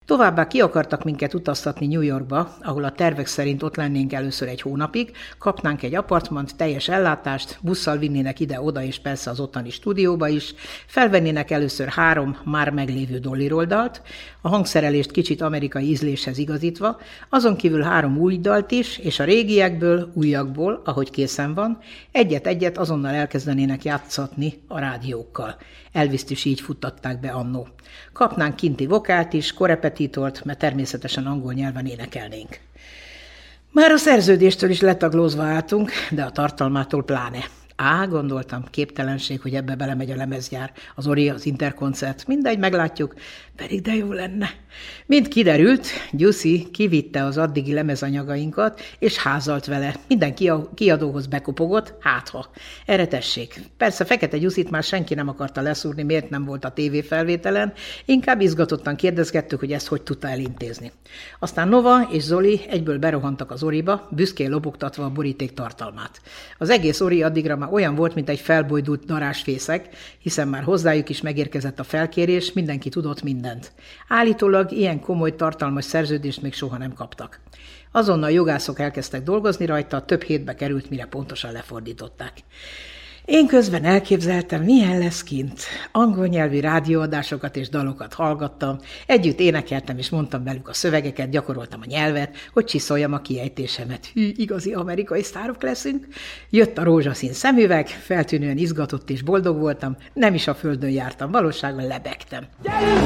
Továbbá ki akartak minket utaztatni New Yorkba, ahol a tervek szerint ott lennénk először egy hónapig, kapnánk egy apartmant, teljes ellátást, busszal vinnének ide-oda és persze az ottani stúdióba is, felvennének először 3 már meglévő dolliroldalt, a hangszerelést kicsit amerikai ízléshez igazítva, azon kívül 3 új dalt is, és a régiekből, újakból, ahogy készen van, egyet-egyet azonnal elkezdenének játszatni a rádiókkal. Elviszt is így futtatták be annó. Kapnánk kinti vokált is, korepetítort, mert természetesen angol nyelven énekelnénk. Már a szerződéstől is letaglózva álltunk, de a tartalmától pláne. Gondoltam, képtelenség, hogy ebbe belemegy a lemezgyár, az Ori, az Interkoncert, mindegy, meglátjuk, pedig de jó lenne. Mint kiderült, Gyuszi kivitte az addigi lemezanyagainkat, és házalt vele. Minden kiadóhoz bekopogott, hátha. Erre tessék. Persze Fekete Gyuszit már senki nem akarta leszúrni, miért nem volt a tévéfelvételen, inkább izgatottan kérdezgettük, hogy ezt hogy tudta elintézni. Aztán Nova és Zoli egyből berohantak az Oriba, büszkén lobogtatva a boríték tartalmát. Az egész Ori addigra már olyan volt, mint egy felbojdult darásfészek, hiszen már hozzájuk is megérkezett a felkérés, mindenki tudott mindent. Állítólag ilyen komoly, tartalmas szerződést még soha nem kaptak. Azonnal jogászok elkezdtek dolgozni rajta, több hétbe került, mire pontosan lefordították. Én közben elképzeltem, milyen lesz kint. Angol nyelvű rádióadásokat és dalokat hallgattam, együtt énekeltem és mondtam velük a szövegeket, gyakoroltam a nyelvet, hogy csiszoljam a kiejtésemet. Hű, igazi amerikai sztárok leszünk. Jött a rózsaszín szemüveg, feltűnően izgatott és boldog voltam, nem is a földön jártam, valóságban lebegtem.